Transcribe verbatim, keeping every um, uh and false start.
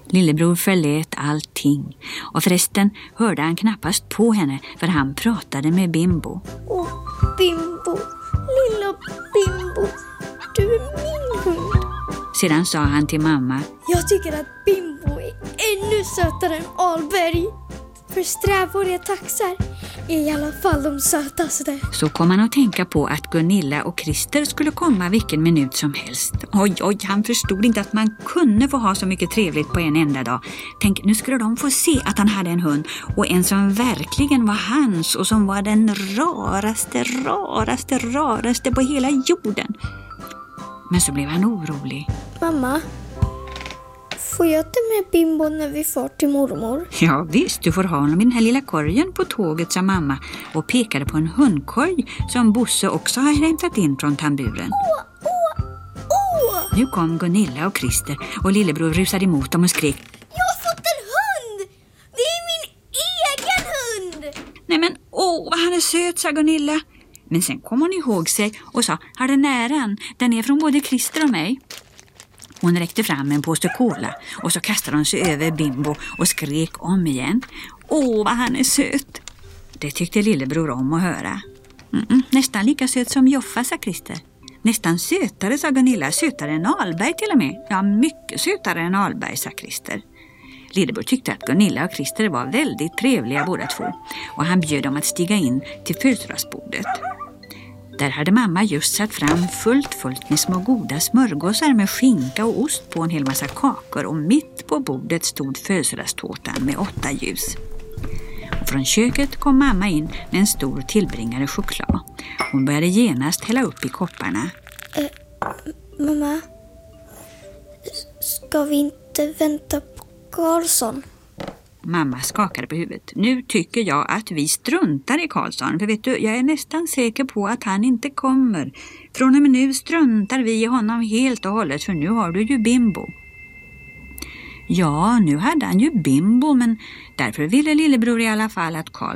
Lillebror förlät allting och förresten hörde han knappast på henne för han pratade med Bimbo. Åh, Bimbo, lilla Bimbo, du är min hund. Sedan sa han till mamma: Jag tycker att Bimbo är ännu sötare än Alberg. För strävhåriga taxar är i alla fall de sötaste. Så kom han att tänka på att Gunilla och Christer skulle komma vilken minut som helst. Oj, oj, han förstod inte att man kunde få ha så mycket trevligt på en enda dag. Tänk, nu skulle de få se att han hade en hund. Och en som verkligen var hans och som var den raraste, raraste, raraste på hela jorden. Men så blev han orolig. Mamma, får jag ta med Bimbo när vi far till mormor? Ja visst, du får ha honom i den här lilla korgen på tåget, sa mamma och pekade på en hundkorg som Bosse också har hämtat in från tamburen. Åh, åh, åh! Nu kom Gunilla och Christer och lillebror rusade emot dem och skrek: Jag har fått en hund! Det är min egen hund! Nej men, åh vad han är söt, sa Gunilla. Men sen kom hon ihåg sig och sa: har den äran? Den är från både Christer och mig. Hon räckte fram en påse cola och så kastade hon sig över Bimbo och skrek om igen: åh vad han är söt. Det tyckte lillebror om att höra. Mm-mm, nästan lika söt som Joffa, sa Christer. Nästan sötare, sa Gunilla. Sötare än Alberg till och med. Ja, mycket sötare än Alberg, sa Christer. Lillebror tyckte att Gunilla och Christer var väldigt trevliga båda två och han bjöd dem att stiga in till födelsedagsbordet. Där hade mamma just satt fram fullt fullt med små goda smörgåsar med skinka och ost på en hel massa kakor och mitt på bordet stod födelsedagstårtan med åtta ljus. Och från köket kom mamma in med en stor tillbringare choklad. Hon började genast hälla upp i kopparna. Eh, mamma, ska vi inte vänta på Karlsson? Mamma skakade på huvudet. Nu tycker jag att vi struntar i Karlsson. För vet du, jag är nästan säker på att han inte kommer. Från och med nu struntar vi i honom helt och hållet. För nu har du ju Bimbo. Ja, nu hade han ju Bimbo. Men därför ville lillebror i alla fall att Karl